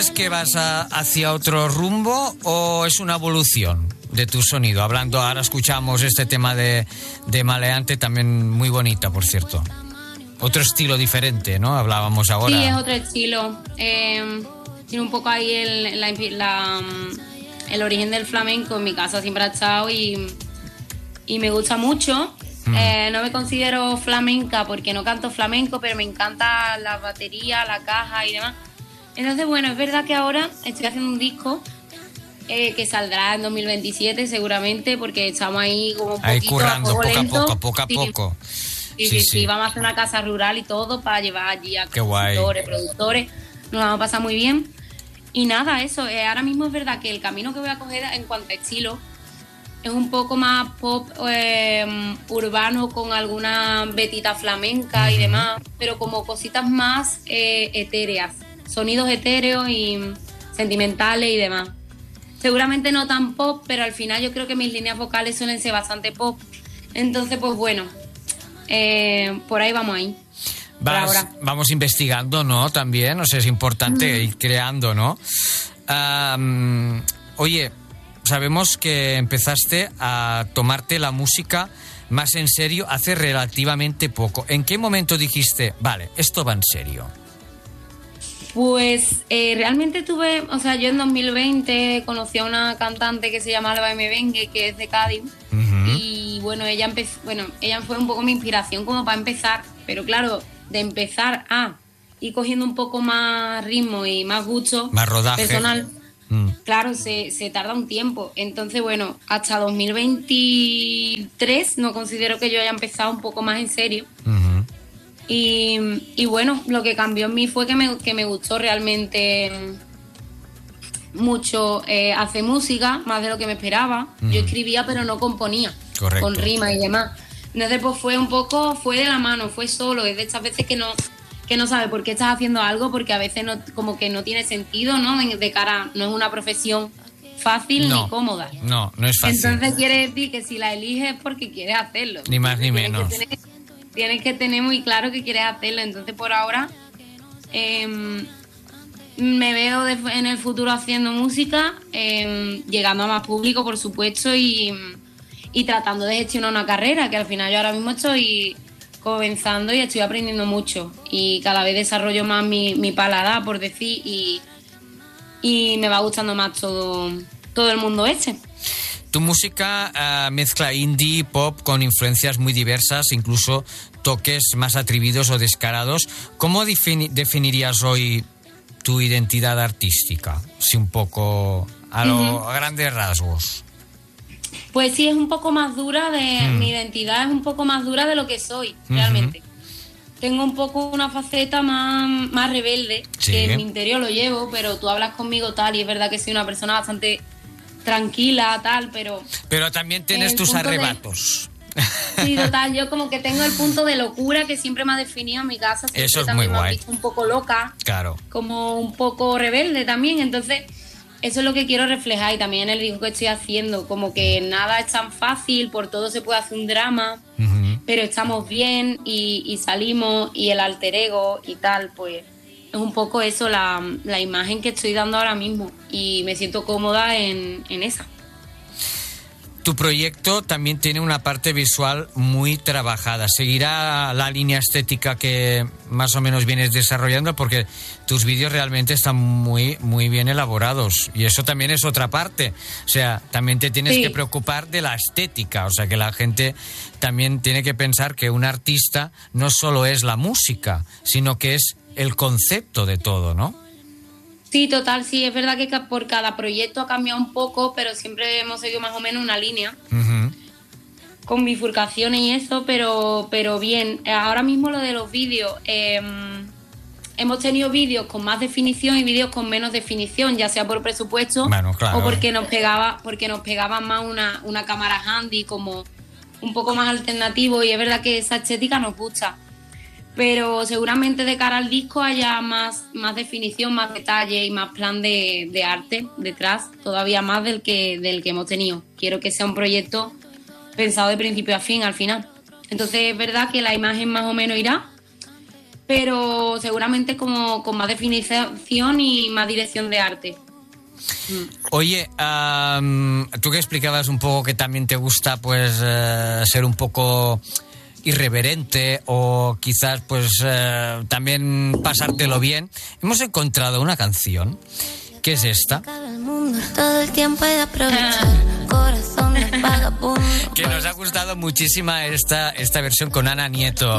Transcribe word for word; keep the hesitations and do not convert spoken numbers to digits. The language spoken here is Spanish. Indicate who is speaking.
Speaker 1: ¿Es que vas a, hacia otro rumbo o es una evolución de tu sonido? Hablando, ahora escuchamos este tema de, de Maleante, también muy bonita, por cierto. Otro estilo diferente, ¿no? Hablábamos ahora.
Speaker 2: Sí, es otro estilo. Eh, tiene un poco ahí el, la, la, el origen del flamenco. En mi casa siempre ha estado y, y me gusta mucho. Mm. Eh, no me considero flamenca porque no canto flamenco, pero me encanta la batería, la caja y demás. Entonces, bueno, es verdad que ahora estoy haciendo un disco eh, que saldrá en dos mil veintisiete seguramente, porque estamos ahí como un
Speaker 1: ahí
Speaker 2: poquito
Speaker 1: currando,
Speaker 2: a poco
Speaker 1: poco
Speaker 2: lento.
Speaker 1: a poco, poco a
Speaker 2: Sí.
Speaker 1: poco.
Speaker 2: Sí, sí, sí, sí, vamos a hacer una casa rural y todo para llevar allí a compositores, productores. Nos vamos a pasar muy bien. Y nada, eso, eh, ahora mismo es verdad que el camino que voy a coger en cuanto a estilo es un poco más pop eh, urbano con alguna vetita flamenca uh-huh. y demás, pero como cositas más eh, etéreas, sonidos etéreos y sentimentales y demás. Seguramente no tan pop, pero al final yo creo que mis líneas vocales suelen ser bastante pop. Entonces, pues bueno, eh, por ahí vamos ahí.
Speaker 1: Vas, vamos investigando, ¿no? También, o sea, es importante mm. ir creando, ¿no? Um, oye, sabemos que empezaste a tomarte la música más en serio hace relativamente poco. ¿En qué momento dijiste, vale, esto va en serio?
Speaker 2: Pues eh, realmente tuve, o sea, yo en dos mil veinte conocí a una cantante que se llama Alba M. Bengue, que es de Cádiz, uh-huh. y bueno, ella empezó, bueno, ella fue un poco mi inspiración como para empezar, pero claro, de empezar a ir cogiendo un poco más ritmo y más gusto
Speaker 1: más rodaje
Speaker 2: personal, mm. claro, se, se tarda un tiempo. Entonces, bueno, hasta dos mil veintitrés no considero que yo haya empezado un poco más en serio. Uh-huh. Y, y bueno, lo que cambió en mí fue que me, que me gustó realmente mucho eh, hacer música, más de lo que me esperaba. Uh-huh. Yo escribía, pero no componía. Correcto. Con rimas y demás. Entonces, pues fue un poco, fue de la mano, fue solo. Es de estas veces que no, que no sabes por qué estás haciendo algo, porque a veces no, como que no tiene sentido, ¿no? De cara, no es una profesión fácil
Speaker 1: no,
Speaker 2: ni cómoda.
Speaker 1: No, no es fácil.
Speaker 2: Entonces quiere decir que si la eliges es porque quieres hacerlo.
Speaker 1: Ni más ni menos.
Speaker 2: Tienes que, tener, tienes que tener muy claro que quieres hacerlo. Entonces, por ahora, eh, me veo de, en el futuro haciendo música, eh, llegando a más público, por supuesto, y... y tratando de gestionar una carrera, que al final yo ahora mismo estoy comenzando y estoy aprendiendo mucho y cada vez desarrollo más mi, mi paladar, por decir, y, y me va gustando más todo, todo el mundo este.
Speaker 1: Tu música uh, mezcla indie, pop con influencias muy diversas, incluso toques más atrevidos o descarados. ¿Cómo defini- definirías hoy tu identidad artística? Si un poco a, lo, uh-huh. a grandes rasgos.
Speaker 2: Pues sí, es un poco más dura de... Mm. Mi identidad es un poco más dura de lo que soy, realmente. Uh-huh. Tengo un poco una faceta más, más rebelde, sí. que en mi interior lo llevo, pero tú hablas conmigo tal, y es verdad que soy una persona bastante tranquila, tal, pero...
Speaker 1: Pero también tienes tus arrebatos.
Speaker 2: De... Sí, total, yo como que tengo el punto de locura que siempre me ha definido en mi casa. Siempre
Speaker 1: eso es
Speaker 2: también
Speaker 1: muy
Speaker 2: me
Speaker 1: guay.
Speaker 2: Han visto un poco loca.
Speaker 1: Claro.
Speaker 2: Como un poco rebelde también, entonces... Eso es lo que quiero reflejar y también en el disco que estoy haciendo, como que nada es tan fácil, por todo se puede hacer un drama, uh-huh. pero estamos bien y, y salimos y el alter ego y tal, pues es un poco eso la, la imagen que estoy dando ahora mismo y me siento cómoda en, en esa.
Speaker 1: Tu proyecto también tiene una parte visual muy trabajada. ¿Seguirá la línea estética que más o menos vienes desarrollando? Porque tus vídeos realmente están muy, muy bien elaborados. Y eso también es otra parte. O sea, también te tienes sí. que preocupar de la estética. O sea, que la gente también tiene que pensar que un artista no solo es la música, sino que es el concepto de todo, ¿no?
Speaker 2: Sí, total, sí, es verdad que por cada proyecto ha cambiado un poco, pero siempre hemos seguido más o menos una línea uh-huh. con bifurcaciones y eso, pero, pero bien. Ahora mismo lo de los vídeos, eh, hemos tenido vídeos con más definición y vídeos con menos definición, ya sea por presupuesto
Speaker 1: bueno, claro.
Speaker 2: o porque nos pegaba, porque nos pegaba más una, una cámara handy, como un poco más alternativo, y es verdad que esa estética nos gusta. Pero seguramente de cara al disco haya más, más definición, más detalle y más plan de, de arte detrás, todavía más del que, del que hemos tenido. Quiero que sea un proyecto pensado de principio a fin, al final. Entonces es verdad que la imagen más o menos irá, pero seguramente como con más definición y más dirección de arte.
Speaker 1: Oye, um, tú que explicabas un poco que también te gusta pues uh, ser un poco irreverente o quizás pues uh, también pasártelo bien, hemos encontrado una canción que es esta,
Speaker 3: todo el tiempo de aprovechar, corazón de vagabundo,
Speaker 1: que nos ha gustado muchísimo esta, esta versión con Ana Nieto.